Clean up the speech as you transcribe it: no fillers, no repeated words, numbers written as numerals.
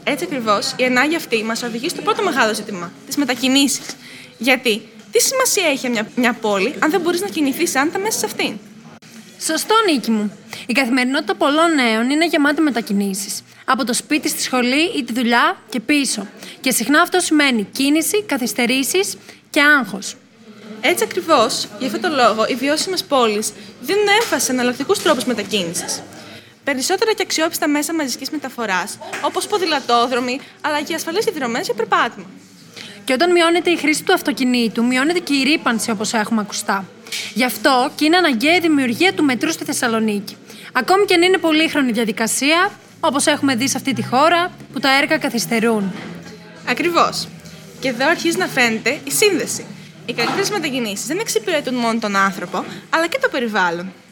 Έτσι ακριβώς, η ανάγκη αυτή μας οδηγεί στο πρώτο μεγάλο ζήτημα, τις μετακινήσεις. Γιατί, τι σημασία έχει μια πόλη αν δεν μπορείς να κινηθείς άνετα μέσα σε αυτήν? Σωστό, Νίκη μου. Η καθημερινότητα πολλών νέων είναι γεμάτη μετακινήσεις. Από το σπίτι στη σχολή ή τη δουλειά και πίσω. Και συχνά αυτό σημαίνει κίνηση, καθυστερήσεις και άγχος. Έτσι ακριβώς, γι' αυτό το λόγο, οι βιώσιμες πόλεις δίνουν έμφαση σε εναλλακτικούς τρόπους μετακίνησης. Περισσότερα και αξιόπιστα μέσα μαζικής μεταφοράς, όπως ποδηλατόδρομοι, αλλά και ασφαλείς διαδρομές για περπάτημα. Και όταν μειώνεται η χρήση του αυτοκινήτου, μειώνεται και η ρύπανση, όπως έχουμε ακουστά. Γι' αυτό και είναι αναγκαία η δημιουργία του μετρού στη Θεσσαλονίκη. Ακόμη και αν είναι πολύχρονη διαδικασία, όπως έχουμε δει σε αυτή τη χώρα, που τα έργα καθυστερούν. Ακριβώς. Και εδώ αρχίζει να φαίνεται η σύνδεση. Οι καλύτερες μετακινήσεις δεν εξυπηρετούν μόνο τον άνθρωπο, αλλά και το περιβάλλον.